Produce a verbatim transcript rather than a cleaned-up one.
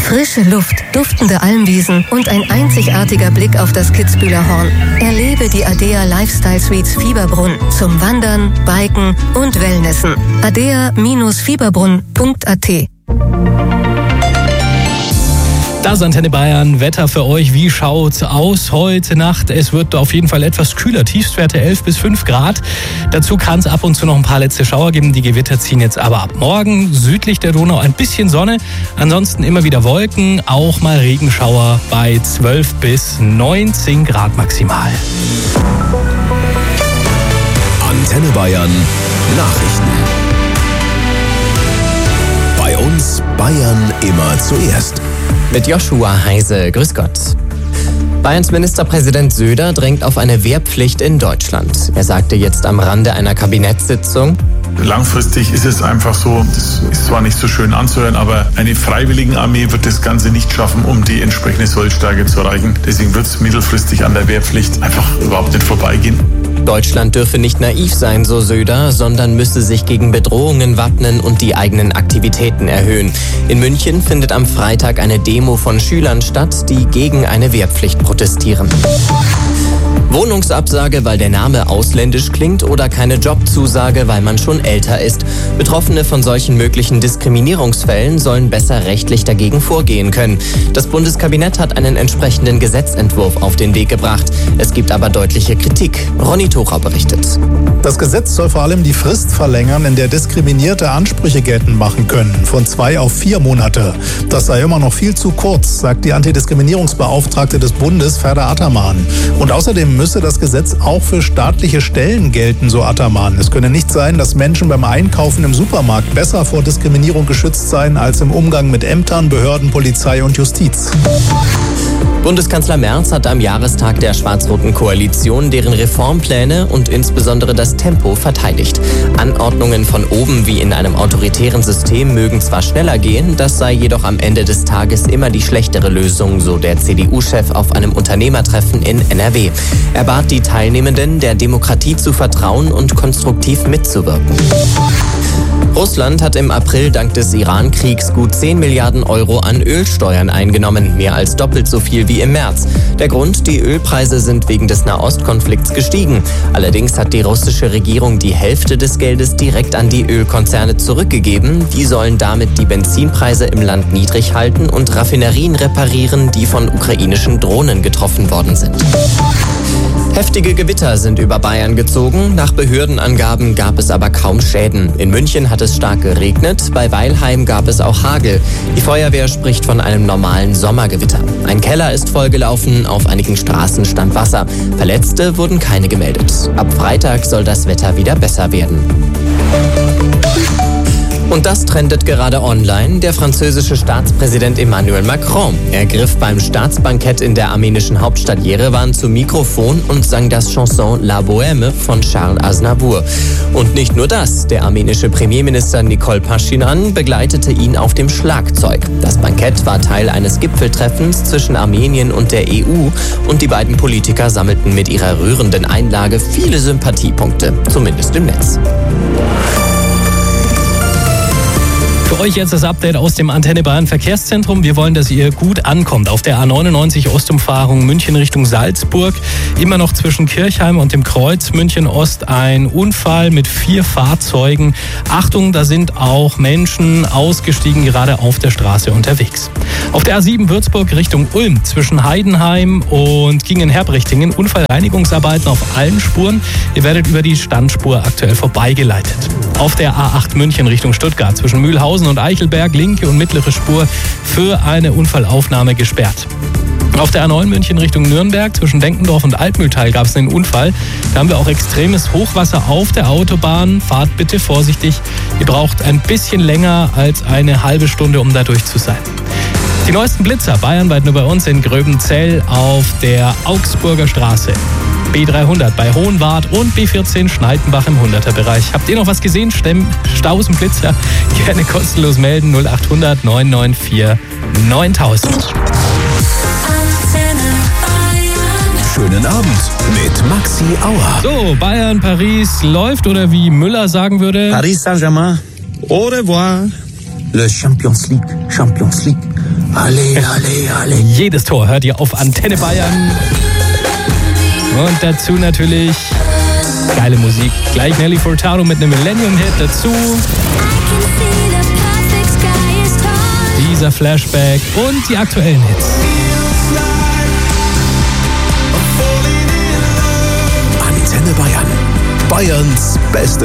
Frische Luft, duftende Almwiesen und ein einzigartiger Blick auf das Kitzbühler Horn. Erlebe die Adea Lifestyle Suites Fieberbrunn zum Wandern, Biken und Wellnessen. adea Fieberbrunn punkt a t. Das Antenne Bayern, Wetter für euch. Wie schaut's aus heute Nacht? Es wird auf jeden Fall etwas kühler. Tiefstwerte elf bis fünf Grad. Dazu kann es ab und zu noch ein paar letzte Schauer geben. Die Gewitter ziehen jetzt aber ab. Morgen südlich der Donau ein bisschen Sonne. Ansonsten immer wieder Wolken. Auch mal Regenschauer bei zwölf bis neunzehn Grad maximal. Antenne Bayern Nachrichten. Bei uns Bayern immer zuerst. Mit Joshua Heise, grüß Gott. Bayerns Ministerpräsident Söder drängt auf eine Wehrpflicht in Deutschland. Er sagte jetzt am Rande einer Kabinettssitzung: Langfristig ist es einfach so, das ist zwar nicht so schön anzuhören, aber eine Freiwilligenarmee wird das Ganze nicht schaffen, um die entsprechende Sollstärke zu erreichen. Deswegen wird es mittelfristig an der Wehrpflicht einfach überhaupt nicht vorbeigehen. Deutschland dürfe nicht naiv sein, so Söder, sondern müsse sich gegen Bedrohungen wappnen und die eigenen Aktivitäten erhöhen. In München findet am Freitag eine Demo von Schülern statt, die gegen eine Wehrpflicht protestieren. Wohnungsabsage, weil der Name ausländisch klingt, oder keine Jobzusage, weil man schon älter ist. Betroffene von solchen möglichen Diskriminierungsfällen sollen besser rechtlich dagegen vorgehen können. Das Bundeskabinett hat einen entsprechenden Gesetzentwurf auf den Weg gebracht. Es gibt aber deutliche Kritik. Ronny Tucher berichtet. Das Gesetz soll vor allem die Frist verlängern, in der Diskriminierte Ansprüche geltend machen können, von zwei auf vier Monate. Das sei immer noch viel zu kurz, sagt die Antidiskriminierungsbeauftragte des Bundes, Ferda Ataman. Und außerdem müsse das Gesetz auch für staatliche Stellen gelten, so Ataman. Es könne nicht sein, dass Menschen beim Einkaufen im Supermarkt besser vor Diskriminierung geschützt seien als im Umgang mit Ämtern, Behörden, Polizei und Justiz. Bundeskanzler Merz hat am Jahrestag der schwarz-roten Koalition deren Reformpläne und insbesondere das Tempo verteidigt. Anordnungen von oben wie in einem autoritären System mögen zwar schneller gehen, das sei jedoch am Ende des Tages immer die schlechtere Lösung, so der C D U-Chef auf einem Unternehmertreffen in N R W. Er bat die Teilnehmenden, der Demokratie zu vertrauen und konstruktiv mitzuwirken. Russland hat im April dank des Iran-Kriegs gut zehn Milliarden Euro an Ölsteuern eingenommen, mehr als doppelt so viel wie im März. Der Grund: die Ölpreise sind wegen des Nahostkonflikts gestiegen. Allerdings hat die russische Regierung die Hälfte des Geldes direkt an die Ölkonzerne zurückgegeben. Die sollen damit die Benzinpreise im Land niedrig halten und Raffinerien reparieren, die von ukrainischen Drohnen getroffen worden sind. Heftige Gewitter sind über Bayern gezogen. Nach Behördenangaben gab es aber kaum Schäden. In München hat es stark geregnet, bei Weilheim gab es auch Hagel. Die Feuerwehr spricht von einem normalen Sommergewitter. Ein Keller ist vollgelaufen, auf einigen Straßen stand Wasser. Verletzte wurden keine gemeldet. Ab Freitag soll das Wetter wieder besser werden. Und das trendet gerade online. Der französische Staatspräsident Emmanuel Macron. Er griff beim Staatsbankett in der armenischen Hauptstadt Jerewan zum Mikrofon und sang das Chanson La Bohème von Charles Aznavour. Und nicht nur das, der armenische Premierminister Nikol Pashinyan begleitete ihn auf dem Schlagzeug. Das Bankett war Teil eines Gipfeltreffens zwischen Armenien und der E U und die beiden Politiker sammelten mit ihrer rührenden Einlage viele Sympathiepunkte, zumindest im Netz. Für euch jetzt das Update aus dem Antenne Bayern Verkehrszentrum. Wir wollen, dass ihr gut ankommt. Auf der A neunundneunzig Ostumfahrung München Richtung Salzburg. Immer noch zwischen Kirchheim und dem Kreuz München Ost ein Unfall mit vier Fahrzeugen. Achtung, da sind auch Menschen ausgestiegen, gerade auf der Straße unterwegs. Auf der A sieben Würzburg Richtung Ulm zwischen Heidenheim und Gingen-Herbrichtingen Unfallreinigungsarbeiten auf allen Spuren. Ihr werdet über die Standspur aktuell vorbeigeleitet. Auf der A acht München Richtung Stuttgart zwischen Mühlhausen und Eichelberg linke und mittlere Spur für eine Unfallaufnahme gesperrt. Auf der A neun München Richtung Nürnberg zwischen Denkendorf und Altmühltal gab es einen Unfall. Da haben wir auch extremes Hochwasser auf der Autobahn. Fahrt bitte vorsichtig. Ihr braucht ein bisschen länger als eine halbe Stunde, um da durch zu sein. Die neuesten Blitzer bayernweit nur bei uns in Gröbenzell auf der Augsburger Straße. B dreihundert bei Hohenwart und B vierzehn Schneidenbach im hunderter-Bereich. Habt ihr noch was gesehen? Staus und Blitzer? Gerne kostenlos melden. null achthundert neun neun vier neuntausend. Schönen Abend mit Maxi Auer. So, Bayern, Paris läuft, oder wie Müller sagen würde: Paris Saint-Germain, au revoir. Le Champions League, Champions League. alle, alle, alle. Jedes Tor hört ihr auf Antenne Bayern. Und dazu natürlich geile Musik. Gleich Nelly Furtado mit einem Millennium-Hit dazu. Dieser Flashback und die aktuellen Hits. Antenne Bayern. Bayerns beste